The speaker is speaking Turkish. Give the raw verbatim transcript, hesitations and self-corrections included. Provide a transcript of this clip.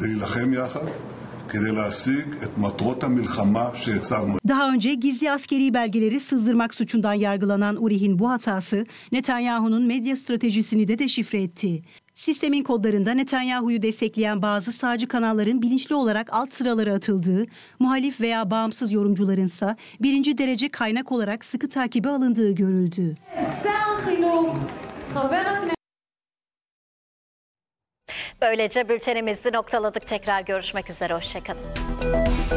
להילחם יחד כדי להשיג את מטרות המלחמה שהצבנו. Daha önce gizli askeri belgeleri sızdırmak suçundan yargılanan Uri'nin bu hatası Netanyahu'nun medya stratejisini de deşifre etti. Sistemin kodlarında Netanyahu'yu destekleyen bazı sağcı kanalların bilinçli olarak alt sıralara atıldığı, muhalif veya bağımsız yorumcularınsa birinci derece kaynak olarak sıkı takibe alındığı görüldü. Böylece bültenimizi noktaladık. Tekrar görüşmek üzere. Hoşça kalın.